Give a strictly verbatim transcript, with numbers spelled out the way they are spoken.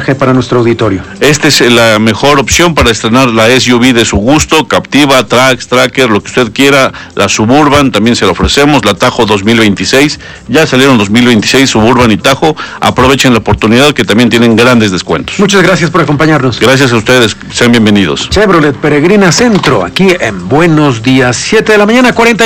mensaje para nuestro auditorio? Esta es la mejor opción para estrenar la S U V de su gusto, Captiva, Trax, Tracker, lo que usted quiera. La Suburban también se la ofrecemos, la Tajo dos mil veintiséis. Ya salieron dos mil veintiséis Suburban y Tajo. Aprovechen la oportunidad, que también tienen grandes descuentos. Muchas gracias por acompañarnos. Gracias a ustedes, sean bienvenidos. Chevrolet Peregrina Centro, aquí en Buenos Días, siete de la mañana, cuarenta.